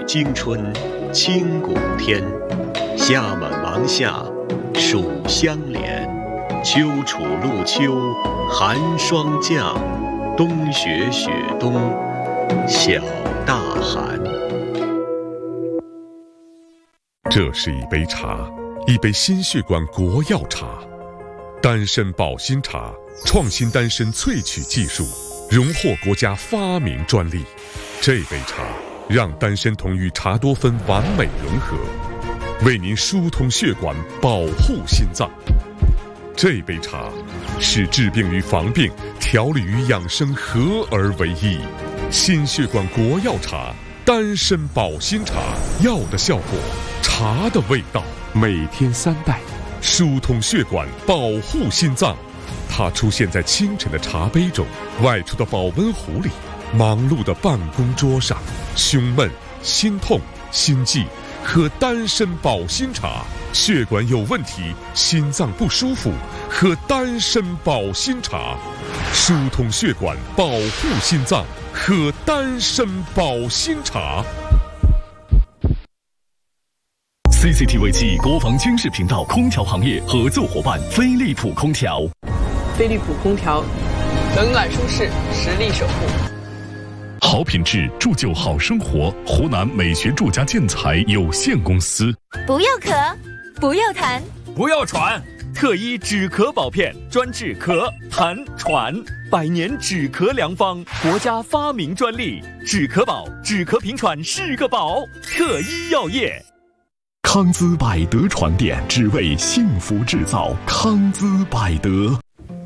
经春，清谷天。夏满芒夏，暑相连。秋处露秋，寒霜降。冬雪雪冬，小大寒。 这是一杯茶，一杯心血管国药茶。丹参保心茶，创新丹参萃取技术，荣获国家发明专利。这杯茶让丹参酮与茶多酚完美融合，为您疏通血管，保护心脏。这杯茶使治病与防病、调理与养生合而为一。心血管国药茶，丹参保心茶，药的效果，茶的味道。每天3袋，疏通血管，保护心脏。它出现在清晨的茶杯中，外出的保温壶里，忙碌的办公桌上。胸闷、心痛、心悸，喝丹参保心茶。血管有问题，心脏不舒服，喝丹参保心茶。疏通血管，保护心脏，喝丹参保心茶。 CCTV 暨国防军事频道空调行业合作伙伴飞利浦空调。 飞利浦空调，冷暖舒适，实力守护。 好品质铸就好生活，湖南美学住家建材有限公司。 不要咳，不要痰， 不要喘，特一止咳宝片，专治咳、痰、喘，100年止咳良方，国家发明专利。止咳宝，止咳平喘是个宝。特一药业。 康姿百德传电，只为幸福制造。康姿百德。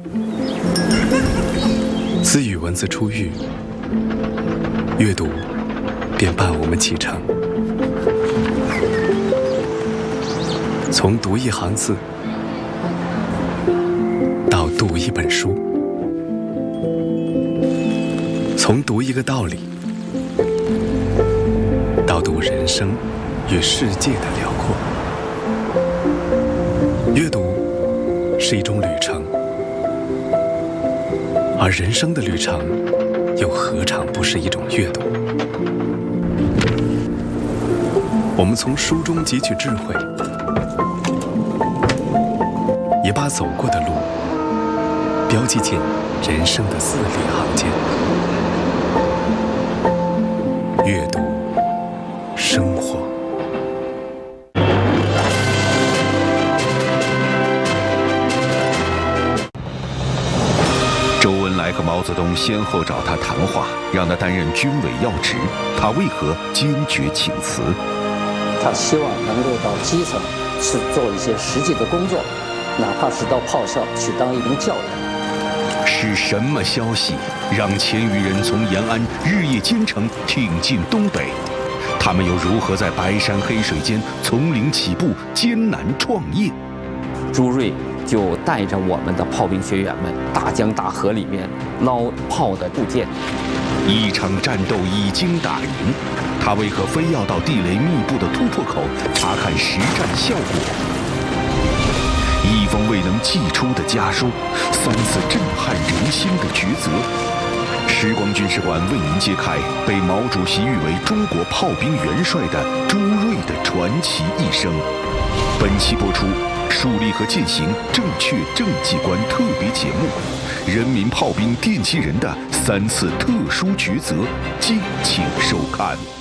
自与文字初遇，阅读便伴我们启程。从读一行字，到读一本书；从读一个道理，到读人生与世界的辽阔。阅读是一种旅程，而人生的旅程又何尝不是一种阅读？我们从书中汲取智慧，也把走过的路标记进人生的字里行间。阅读生活。 周恩来和毛泽东先后找他谈话，让他担任军委要职，他为何坚决请辞？ 他希望能够到基层去做一些实际的工作，哪怕是到炮校去当一名教练。 是什么消息让千余人从延安日夜兼程挺进东北？他们又如何在白山黑水间从零起步，艰难创业？ 朱瑞就带着我们的炮兵学员们，大江大河里面捞炮的部件。 一场战斗已经打赢，他为何非要到地雷密布的突破口查看实战效果？一封未能寄出的家书，3次震撼人心的抉择。时光军事馆为您揭开被毛主席誉为中国炮兵元帅的朱瑞的传奇一生。本期播出树立和践行正确政绩观特别节目，人民炮兵奠基人的3次特殊抉择，敬请收看。